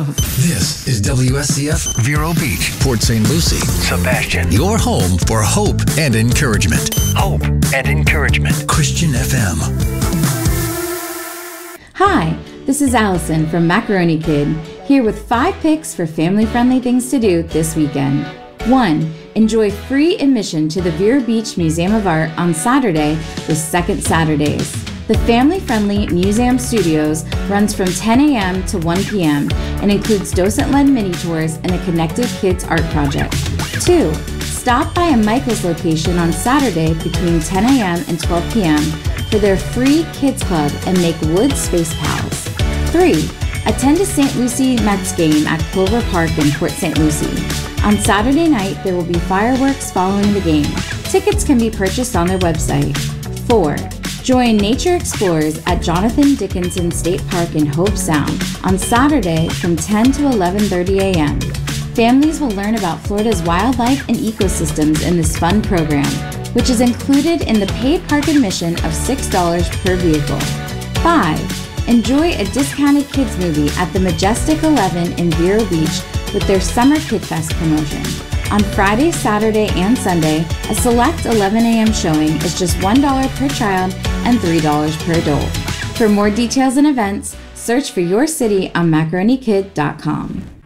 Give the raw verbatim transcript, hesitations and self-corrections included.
love. This is W S C F Vero Beach, Port Saint Lucie, Sebastian. your home for hope and encouragement. Hope and encouragement. Christian F M. Hi, this is Allison from Macaroni Kid, here with five picks for family-friendly things to do this weekend. One, enjoy free admission to the Vero Beach Museum of Art on Saturday with Second Saturdays. The family-friendly Museum Studios runs from ten a.m. to one p.m. and includes docent-led mini-tours and a Connected Kids art project. Two, stop by a Michael's location on Saturday between ten a.m. and twelve p.m. for their free Kids Club and make wood space pals. Three, attend a Saint Lucie Mets game at Clover Park in Port Saint Lucie. On Saturday night, there will be fireworks following the game. Tickets can be purchased on their website. Four, join Nature Explorers at Jonathan Dickinson State Park in Hobe Sound on Saturday from ten to eleven thirty a.m. Families will learn about Florida's wildlife and ecosystems in this fun program, which is included in the paid park admission of six dollars per vehicle. Five, enjoy a discounted kids movie at the Majestic eleven in Vero Beach with their Summer Kid Fest promotion. On Friday, Saturday, and Sunday, a select eleven a.m. showing is just one dollar per child and three dollars per adult. For more details and events, search for your city on macaroni kid dot com.